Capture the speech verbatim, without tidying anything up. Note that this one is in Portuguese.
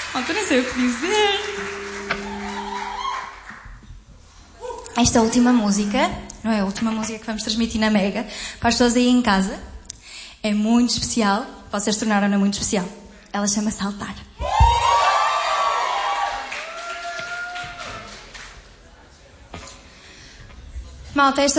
Malta, nem sei o que dizer. Esta é a última música, não é a última música que vamos transmitir na Mega, para as pessoas aí em casa. É muito especial, vocês tornaram-na muito especial. Ela chama-se Altar. Malta, esta